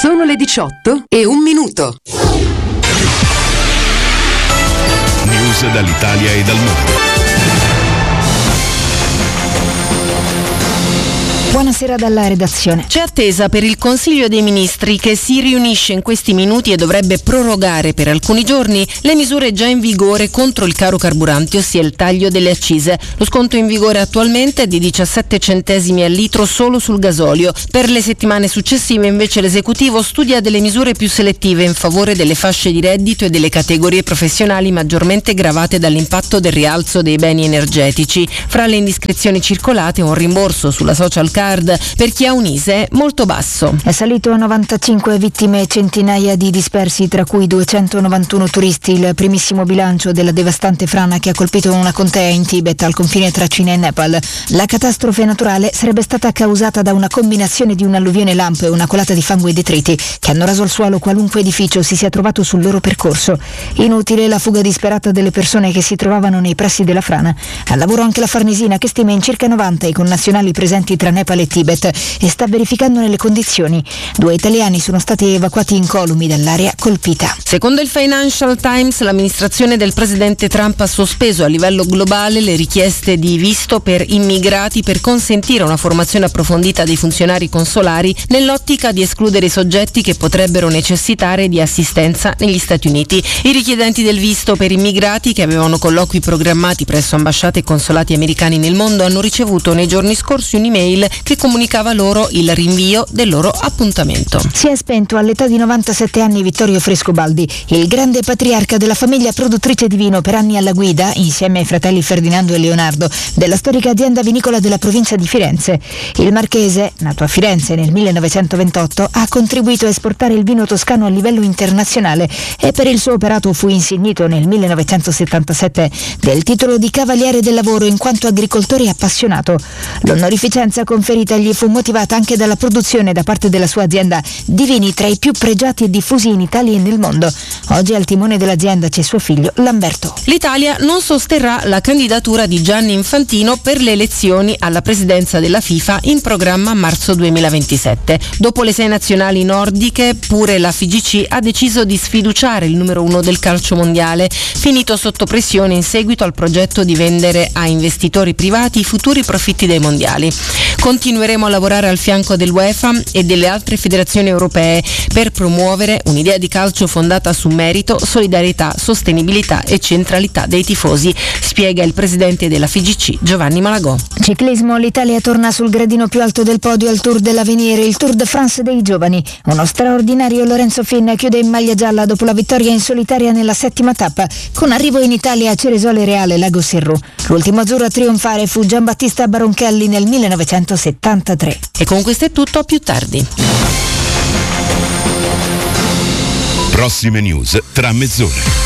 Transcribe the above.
Sono le 18:01. News dall'Italia e dal mondo. Buonasera dalla redazione. C'è attesa per il Consiglio dei Ministri che si riunisce in questi minuti e dovrebbe prorogare per alcuni giorni le misure già in vigore contro il caro carburanti, ossia il taglio delle accise. Lo sconto in vigore attualmente è di 17 centesimi al litro solo sul gasolio. Per le settimane successive invece l'esecutivo studia delle misure più selettive in favore delle fasce di reddito e delle categorie professionali maggiormente gravate dall'impatto del rialzo dei beni energetici. Fra le indiscrezioni circolate un rimborso sulla social card per chi ha un ISEE molto basso. È salito a 95 vittime e centinaia di dispersi, tra cui 291 turisti, il primissimo bilancio della devastante frana che ha colpito una contea in Tibet al confine tra Cina e Nepal. La catastrofe naturale sarebbe stata causata da una combinazione di un'alluvione lampo e una colata di fango e detriti che hanno raso al suolo qualunque edificio si sia trovato sul loro percorso. Inutile la fuga disperata delle persone che si trovavano nei pressi della frana. Al lavoro anche la Farnesina, che stima in circa 90 i connazionali presenti tra Nepal e Tibet e sta verificando le condizioni. 2 italiani sono stati evacuati incolumi dall'area colpita. Secondo il Financial Times, l'amministrazione del presidente Trump ha sospeso a livello globale le richieste di visto per immigrati per consentire una formazione approfondita dei funzionari consolari nell'ottica di escludere i soggetti che potrebbero necessitare di assistenza negli Stati Uniti. I richiedenti del visto per immigrati che avevano colloqui programmati presso ambasciate e consolati americani nel mondo hanno ricevuto nei giorni scorsi un'email che comunicava loro il rinvio del loro appuntamento. Si è spento all'età di 97 anni Vittorio Frescobaldi, il grande patriarca della famiglia produttrice di vino, per anni alla guida, insieme ai fratelli Ferdinando e Leonardo, della storica azienda vinicola della provincia di Firenze. Il marchese, nato a Firenze nel 1928, ha contribuito a esportare il vino toscano a livello internazionale e per il suo operato fu insignito nel 1977 del titolo di Cavaliere del Lavoro in quanto agricoltore appassionato. L'onorificenza conferita gli fu motivata anche dalla produzione da parte della sua azienda di vini tra i più pregiati e diffusi in Italia e nel mondo. Oggi al timone dell'azienda c'è suo figlio Lamberto. L'Italia non sosterrà la candidatura di Gianni Infantino per le elezioni alla presidenza della FIFA in programma a marzo 2027. Dopo le 6 nazionali nordiche, pure la FIGC ha deciso di sfiduciare il numero 1 del calcio mondiale, finito sotto pressione in seguito al progetto di vendere a investitori privati i futuri profitti dei mondiali. Continueremo a lavorare al fianco dell'UEFA e delle altre federazioni europee per promuovere un'idea di calcio fondata su merito, solidarietà, sostenibilità e centralità dei tifosi, spiega il presidente della FIGC Giovanni Malagò. Ciclismo, l'Italia torna sul gradino più alto del podio al Tour dell'Avenir, il Tour de France dei giovani. Uno straordinario Lorenzo Finn chiude in maglia gialla dopo la vittoria in solitaria nella 7ª tappa, con arrivo in Italia a Ceresole Reale Lago Serru. L'ultimo azzurro a trionfare fu Giambattista Baronchelli nel 1973. E con questo è tutto, a più tardi. Prossime news tra mezz'ora.